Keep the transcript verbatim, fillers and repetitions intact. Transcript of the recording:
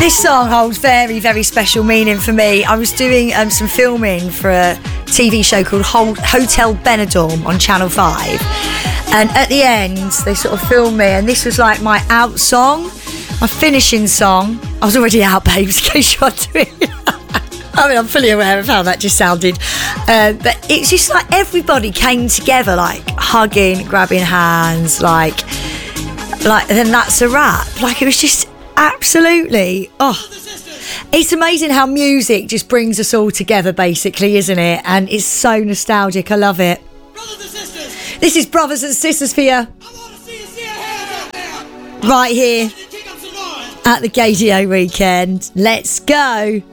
This song holds very, very special meaning for me. I was doing um, some filming for a T V show called Hotel Benidorm on Channel five. And at the end, they sort of filmed me, and this was like my out song, my finishing song. I was already out, babes, in case you are doing it. I mean, I'm fully aware of how that just sounded. Uh, but it's just like everybody came together, like hugging, grabbing hands, like, like, then that's a wrap. Like, it was just absolutely, oh. It's amazing how music just brings us all together, basically, isn't it? And it's so nostalgic. I love it. This is Brothers and Sisters for you. Right here at the Gaydio Weekend. Let's go.